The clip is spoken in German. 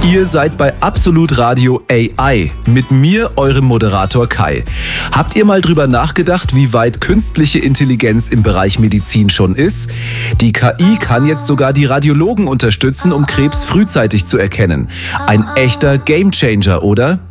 Ihr seid bei Absolut Radio AI mit mir, eurem Moderator Kai. Habt ihr mal drüber nachgedacht, wie weit künstliche Intelligenz im Bereich Medizin schon ist? Die KI kann jetzt sogar die Radiologen unterstützen, um Krebs frühzeitig zu erkennen. Ein echter Gamechanger, oder?